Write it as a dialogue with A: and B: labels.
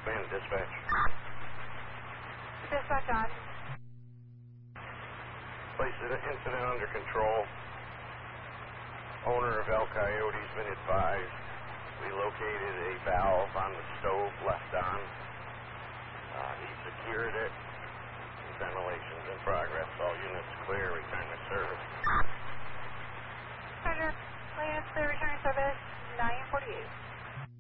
A: Command dispatch.
B: Dispatch on.
A: Place the incident under control. Owner of El Coyote's been advised. We located a valve on the stove left on. He secured it. Ventilation's in progress. All units